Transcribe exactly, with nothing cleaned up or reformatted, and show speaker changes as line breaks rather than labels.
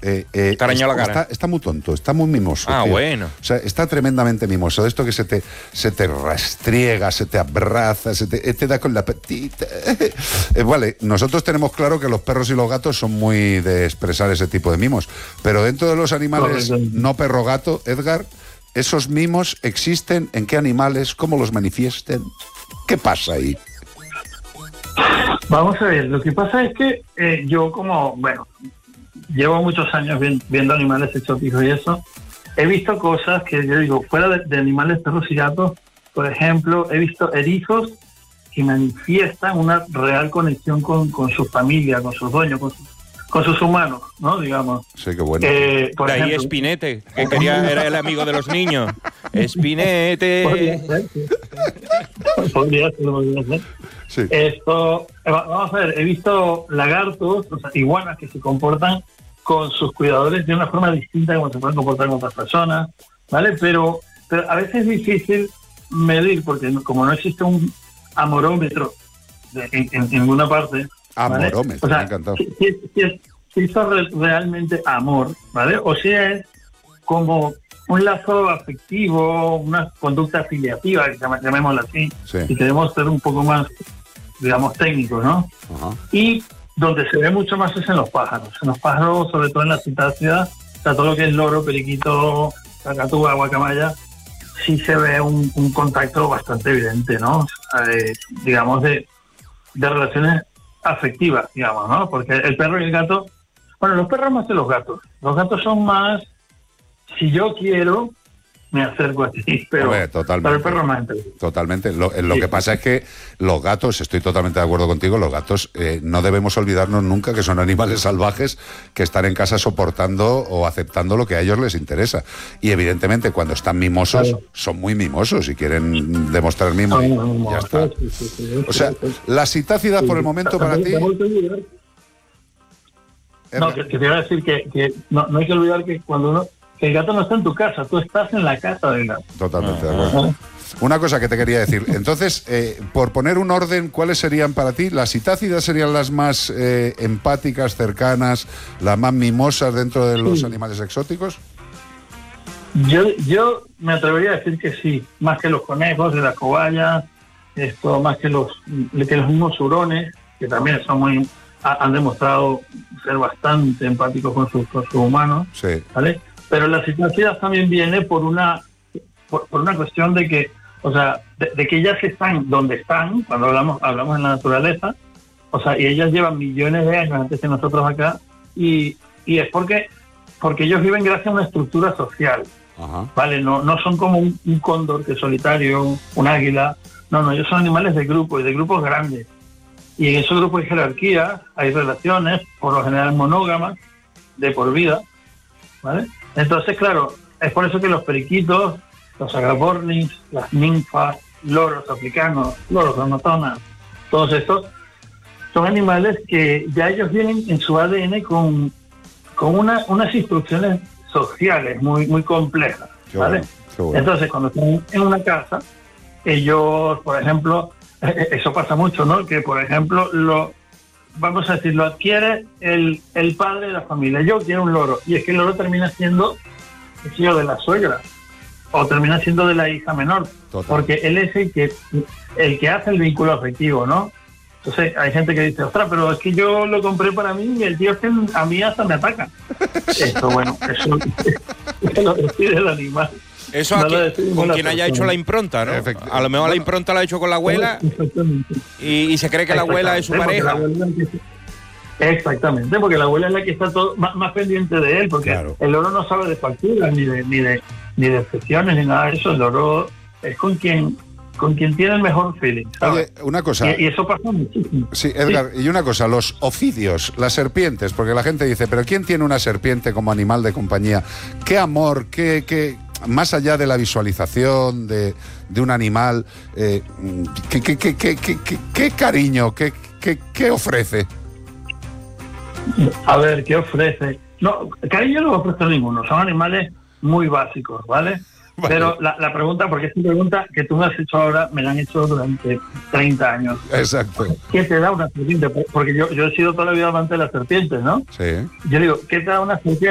Eh, eh,
¿Te arañó la cara?
Está, está muy tonto, está muy mimoso.
Ah,
tío.
bueno.
O sea, está tremendamente mimoso. De esto que se te, se te rastriega, se te abraza, se te, te da con la patita. Eh, vale, nosotros tenemos claro que los perros y los gatos son muy de expresar ese tipo de mimos. Pero dentro de los animales no perro-gato, Edgar, ¿esos mimos existen? ¿En qué animales? ¿Cómo los manifiesten? ¿Qué pasa ahí?
Vamos a ver, lo que pasa es que eh, yo como, bueno, llevo muchos años vi- viendo animales exóticos y eso, he visto cosas que yo digo, fuera de, de animales, perros y gatos, por ejemplo, he visto erizos que manifiestan una real conexión con, con su familia, con sus dueños, con, su, con sus humanos, ¿no? Digamos.
Sí, qué bueno.
Eh, por
De ahí
ejemplo,
Espinete, que quería, era el amigo de los niños. Espinete.
podría ser, sí. podría ser, podría ser.
Sí.
Esto, eh, vamos a ver, he visto lagartos, o sea, iguanas que se comportan con sus cuidadores de una forma distinta a como se pueden comportar con otras personas, ¿vale? Pero, pero a veces es difícil medir, porque no, como no existe un amorómetro de, en, en, en ninguna parte, ¿vale?
Amorómetro,
O sea,
me ha encantado.
Si, si, si, es, si esto es re- realmente amor, ¿vale? O si es como un lazo afectivo, una conducta afiliativa, que llama- llamémosla así,
Sí.
y queremos ser un poco más, digamos, técnicos, ¿no?
Ajá.
Y donde se ve mucho más es en los pájaros. En los pájaros, sobre todo en la citácea, o sea, todo lo que es loro, periquito, cacatúa, guacamaya, sí se ve un, un contacto bastante evidente, ¿no? Eh, digamos, de, de relaciones afectivas, digamos, ¿no? Porque el perro y el gato, bueno, los perros más que los gatos. Los gatos son más, si yo quiero, me acerco a ti, pero,
Hombre, totalmente.
pero el perro es más inteligente.
Totalmente. Lo, lo
Sí.
que pasa es que los gatos, estoy totalmente de acuerdo contigo, los gatos eh, no debemos olvidarnos nunca que son animales salvajes que están en casa soportando o aceptando lo que a ellos les interesa. Y evidentemente cuando están mimosos,
Claro.
son muy mimosos y quieren demostrar mimo y ya está.
Sí, sí, sí,
O sea,
sí, sí.
la citácida por el momento para ti...
No, que, que te iba a decir que, que no, no hay que olvidar que cuando uno, que el gato no está en tu casa, tú estás en la casa del gato.
Totalmente de acuerdo. Una cosa que te quería decir. Entonces, eh, por poner un orden, ¿cuáles serían para ti? ¿Las citácidas serían las más eh, empáticas, cercanas, las más mimosas dentro de los
Sí.
animales exóticos?
Yo, yo me atrevería a decir que sí, más que los conejos, de las cobayas, esto, más que los, que los mismos hurones, que también son muy, ha- han demostrado ser bastante empáticos con sus, con sus humanos,
Sí.
¿vale? Pero la citácida también viene por una, por, por una cuestión de que, o sea, de, de que ellas están donde están, cuando hablamos, hablamos en la naturaleza, o sea, y ellas llevan millones de años antes que nosotros acá, y, y es porque, porque ellos viven gracias a una estructura social.
Ajá.
Vale, no, no son como un, un cóndor que es solitario, un águila. No, no, ellos son animales de grupo y de grupos grandes. Y en esos grupos hay jerarquía, hay relaciones, por lo general monógamas, de por vida, ¿vale? Entonces, claro, es por eso que los periquitos, los agapornis, las ninfas, loros africanos, loros amazonas, todos estos, son animales que ya ellos vienen en su A D N con, con una, unas instrucciones sociales muy muy complejas,
Qué
¿vale?
bueno, qué bueno.
Entonces, cuando están en una casa, ellos, por ejemplo, eso pasa mucho, ¿no? Que, por ejemplo, lo vamos a decir, lo adquiere el, el padre de la familia. Yo quiero un loro, y es que el loro termina siendo el tío de la suegra, o termina siendo de la hija menor,
Total.
porque él es el que, el que hace el vínculo afectivo, ¿no? Entonces hay gente que dice, ostras, pero es que yo lo compré para mí y el tío es que a mí hasta me ataca. Esto, bueno, eso, eso lo decide el animal.
Eso
No
a
lo
quien-
decimos
con
la
quien haya
persona.
hecho la impronta, ¿no?
Efecti-
A lo mejor la
bueno.
impronta la ha hecho con la abuela
Exactamente.
y, y se cree que la abuela es su
Exactamente,
pareja.
porque la abuela es la que- Exactamente, porque la abuela es la que está todo, más, más pendiente de él, porque
Claro.
el loro no sabe de facturas, ni de, ni de ni de excepciones, ni nada de eso. El loro es con quien con quien tiene el mejor feeling, ¿sabes?
Oye, una cosa.
Y, y eso pasa muchísimo.
Sí, Edgar, y una cosa, los oficios, las serpientes, porque la gente dice, pero ¿quién tiene una serpiente como animal de compañía? ¿Qué amor, qué, qué más allá de la visualización de, de un animal, eh, qué, qué, qué, qué, qué, qué- qué cariño, qué, qué, qué ofrece?
A ver, ¿qué ofrece? No, cariño no ofrece ninguno, son animales muy básicos, ¿vale?
Vale.
Pero la, la pregunta, porque esta pregunta que tú me has hecho ahora, me la han hecho durante treinta años.
Exacto.
¿Qué te da una serpiente? Porque yo, yo he sido toda la vida amante de las serpientes, ¿no?
Sí.
Yo digo, ¿qué te da una serpiente?